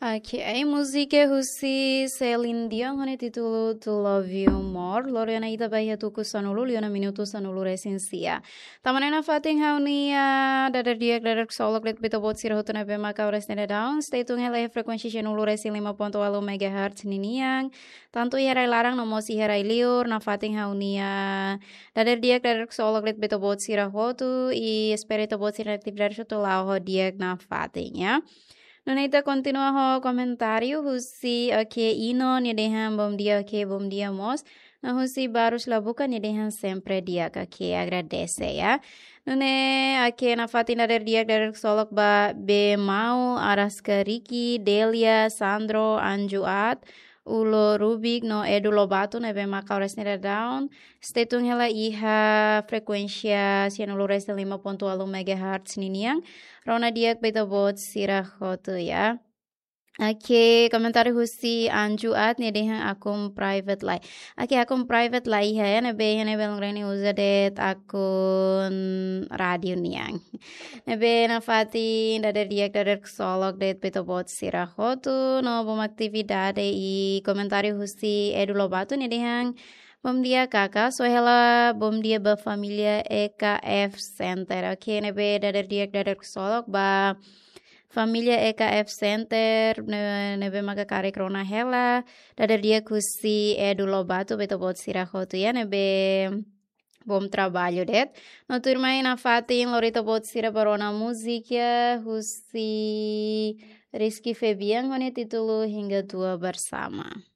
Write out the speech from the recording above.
Aqui é música husi Celine Dion hone titulo To Love You More Loriana ita bahia tuku sanulu liona minuto sanulu resensia tamanena fating haunia dadar diak dadar solok lit bito bot sira hotuna be maka ores neda down stay tune hele frekuensi sanulu resi 5.8 MHz niniang tantu herai larang nomo si herai liur na fating haunia dadar diak dadar solok lit bito bot sira hotu I espirito bot sira aktif dar suto lao ho diak na fating ya. Noneita continua ho comentário husi aqui ino nedehan bom dia mos na husi barus labuka nedehan sempre dia que agradece ya. Nune aqui na fatina der dia der solok ba be mau aras Riki, Delia, Sandro, Anjuat Ulo Rubik no Edu Lobato nebe makaures neda down stetung hela iha frekuensia sianulures 5.8 MHz niniang Rona diak beta bot sirah hotu ya. Oke, komentar husi anjuat nih deh akun private lai. Oke, akun private lai ya nebe belong reni uza det akun radio niang. Nebe nafati dadar diak dadar solok det beta bot sirah hotu no bom aktividade I komentari husi Edu Lobato nih deh bom dia kakak sohela bom dia ba familia EKF Center. Oke, nebe dadar diak dadar solok ba familia EKF Center nebe maka kare krona hela dadar dia kusi Edu Lobato beto bot sirahotu ya nebe bom trabalho det no turma na fatin lorito bot sira barona música husi Rizky Febian hone titulo hingga tua bersama.